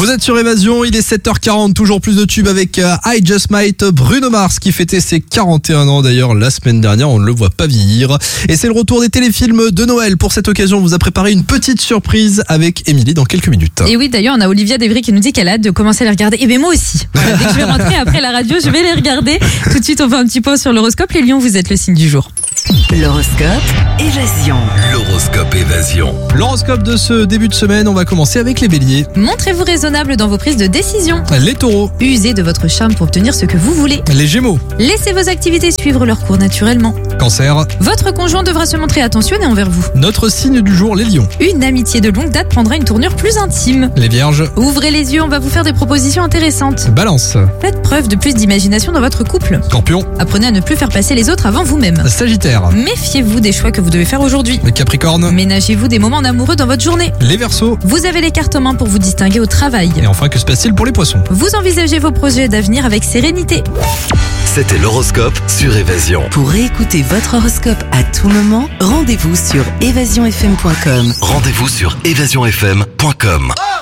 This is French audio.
Vous êtes sur Évasion, il est 7h40, toujours plus de tubes avec I Just Might, Bruno Mars qui fêtait ses 41 ans d'ailleurs la semaine dernière, on ne le voit pas vieillir. Et c'est le retour des téléfilms de Noël. Pour cette occasion, on vous a préparé une petite surprise avec Émilie dans quelques minutes. Et oui, d'ailleurs, on a Olivia Devry qui nous dit qu'elle a hâte de commencer à les regarder. Et bien moi aussi. Voilà, dès que je vais rentrer après la radio, je vais les regarder. Tout de suite, on fait un petit point sur l'horoscope. Les lions, vous êtes le signe du jour. L'horoscope Évasion. L'horoscope Évasion. L'horoscope de ce début de semaine, on va commencer avec les béliers. Montrez-vous raisonnable dans vos prises de décision. Les taureaux. Usez de votre charme pour obtenir ce que vous voulez. Les gémeaux. Laissez vos activités suivre leur cours naturellement. Cancer. Votre conjoint devra se montrer attentionné envers vous. Notre signe du jour, les lions. Une amitié de longue date prendra une tournure plus intime. Les vierges. Ouvrez les yeux, on va vous faire des propositions intéressantes. Balance. Faites preuve de plus d'imagination dans votre couple. Scorpion. Apprenez à ne plus faire passer les autres avant vous-même. Sagittaire. Méfiez-vous des choix que vous devez faire aujourd'hui. Les Capricornes. Ménagez-vous des moments amoureux dans votre journée. Les Verseaux. Vous avez les cartes en main pour vous distinguer au travail. Et enfin, que se passe-t-il pour les poissons? Vous envisagez vos projets d'avenir avec sérénité. C'était l'horoscope sur Évasion. Pour réécouter votre horoscope à tout moment, rendez-vous sur évasionfm.com. Rendez-vous sur évasionfm.com.